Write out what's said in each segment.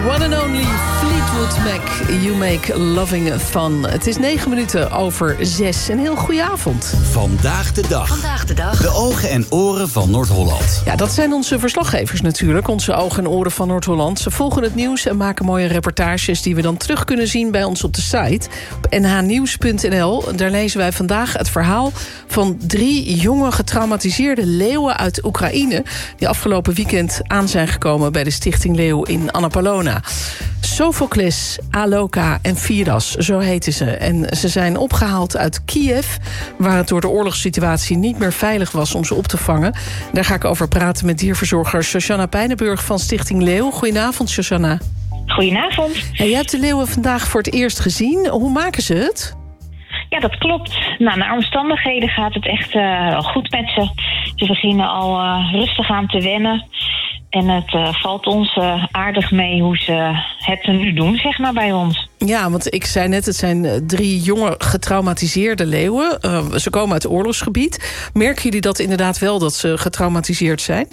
one and only Fleetwood Mac. You make loving fun. Het is 6:09. Een heel goede avond. Vandaag de dag. Vandaag de dag. De ogen en oren van Noord-Holland. Ja, dat zijn onze verslaggevers natuurlijk. Onze ogen en oren van Noord-Holland. Ze volgen het nieuws en maken mooie reportages die we dan terug kunnen zien bij ons op de site. Op nhnieuws.nl. Daar lezen wij vandaag het verhaal van 3 jonge getraumatiseerde leeuwen uit Oekraïne, die afgelopen weekend aan zijn gekomen bij de Stichting Leeuw in Annapolona. Sophocles, Aloka en Firas, zo heten ze. En ze zijn opgehaald uit Kiev, waar het door de oorlogssituatie niet meer veilig was om ze op te vangen. Daar ga ik over praten met dierverzorger Shoshana Pijnenburg van Stichting Leeuw. Goedenavond, Shoshana. Goedenavond. Ja, jij hebt de leeuwen vandaag voor het eerst gezien. Hoe maken ze het? Ja, dat klopt. Nou, naar omstandigheden gaat het echt goed met ze. Ze beginnen al rustig aan te wennen. En het valt ons aardig mee hoe ze het nu doen, zeg maar, bij ons. Ja, want ik zei net, het zijn 3 jonge getraumatiseerde leeuwen. Ze komen uit het oorlogsgebied. Merken jullie dat inderdaad wel, dat ze getraumatiseerd zijn?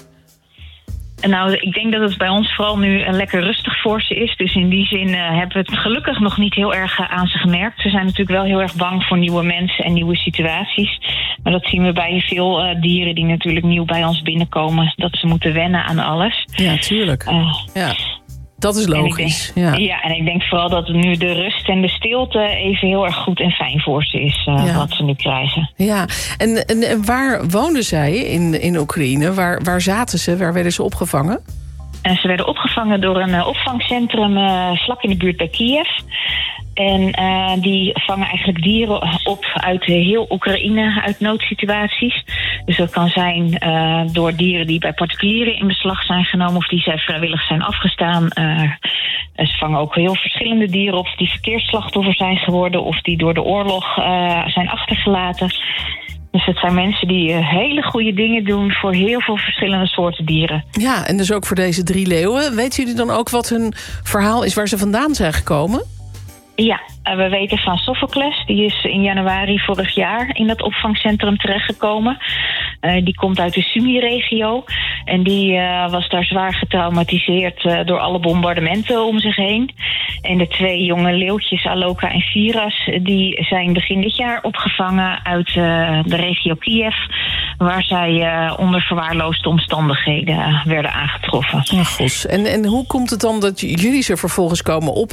Nou, ik denk dat het bij ons vooral nu lekker rustig voor ze is. Dus in die zin hebben we het gelukkig nog niet heel erg aan ze gemerkt. Ze zijn natuurlijk wel heel erg bang voor nieuwe mensen en nieuwe situaties. Maar dat zien we bij veel dieren die natuurlijk nieuw bij ons binnenkomen. Dat ze moeten wennen aan alles. Ja, tuurlijk. Ja. Dat is logisch. En ik denk vooral dat nu de rust en de stilte even heel erg goed en fijn voor ze is, wat ze nu krijgen. Ja, en waar woonden zij in Oekraïne? Waar zaten ze? Waar werden ze opgevangen? En ze werden opgevangen door een opvangcentrum vlak in de buurt bij Kiev. En die vangen eigenlijk dieren op uit heel Oekraïne, uit noodsituaties. Dus dat kan zijn door dieren die bij particulieren in beslag zijn genomen, of die zij vrijwillig zijn afgestaan. Ze vangen ook heel verschillende dieren op die verkeersslachtoffer zijn geworden, of die door de oorlog zijn achtergelaten. Dus het zijn mensen die hele goede dingen doen voor heel veel verschillende soorten dieren. Ja, en dus ook voor deze 3 leeuwen. Weten jullie dan ook wat hun verhaal is, waar ze vandaan zijn gekomen? Ja, we weten van Sophocles. Die is in januari vorig jaar in dat opvangcentrum terechtgekomen. Die komt uit de Sumy-regio. En die was daar zwaar getraumatiseerd door alle bombardementen om zich heen. En de 2 jonge leeuwtjes, Aloka en Firas, die zijn begin dit jaar opgevangen uit de regio Kiev, waar zij onder verwaarloosde omstandigheden werden aangetroffen. Ach, gos. En hoe komt het dan dat jullie ze vervolgens komen op